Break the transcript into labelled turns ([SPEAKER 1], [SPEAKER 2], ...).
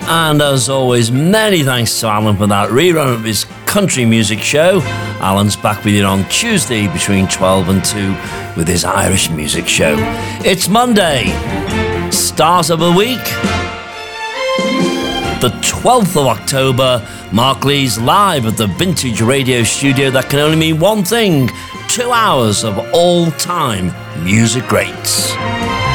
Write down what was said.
[SPEAKER 1] And as always, many thanks to Alan for that rerun of his country music show. Alan's back with you on Tuesday between 12 and 2 with his Irish music show. It's Monday, start of the week, the 12th of October. Mark Lee's live at the Vintage Radio Studio. That can only mean one thing: 2 hours of all-time music greats.